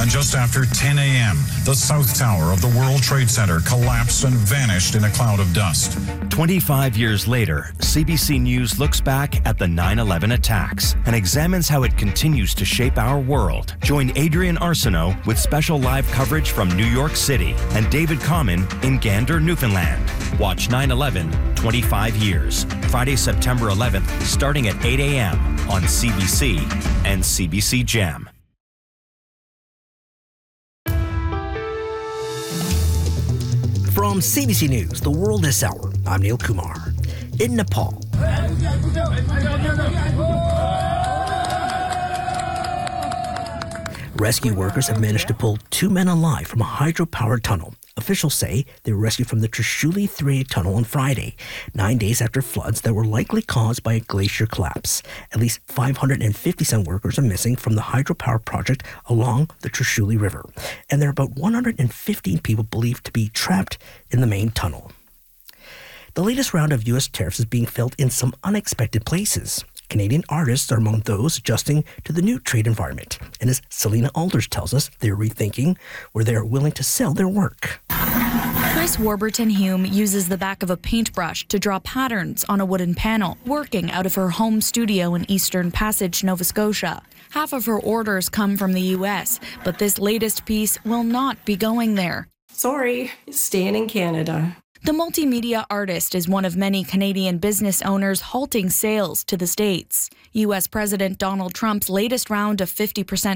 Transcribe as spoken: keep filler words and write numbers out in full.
And just after ten a.m., the South Tower of the World Trade Center collapsed and vanished in a cloud of dust. twenty-five years later, C B C News looks back at the nine eleven attacks and examines how it continues to shape our world. Join Adrian Arsenault with special live coverage from New York City and David Common in Gander, Newfoundland. Watch nine eleven, twenty-five years, Friday, September eleventh, starting at eight a.m. on C B C and C B C Gem. From C B C News, The World This Hour, I'm Neil Kumar. In Nepal, rescue workers have managed to pull two men alive from a hydropower tunnel. Officials say they were rescued from the Trishuli three A tunnel on Friday, nine days after floods that were likely caused by a glacier collapse. At least five hundred fifty-seven workers are missing from the hydropower project along the Trishuli River, and there are about one hundred fifteen people believed to be trapped in the main tunnel. The latest round of U S tariffs is being felt in some unexpected places. Canadian artists are among those adjusting to the new trade environment. And as Selena Alders tells us, they're rethinking where they're willing to sell their work. Chris Warburton Hume uses the back of a paintbrush to draw patterns on a wooden panel, working out of her home studio in Eastern Passage, Nova Scotia. Half of her orders come from the U S, but this latest piece will not be going there. Sorry, staying in Canada. The multimedia artist is one of many Canadian business owners halting sales to the States. U S President Donald Trump's latest round of fifty percent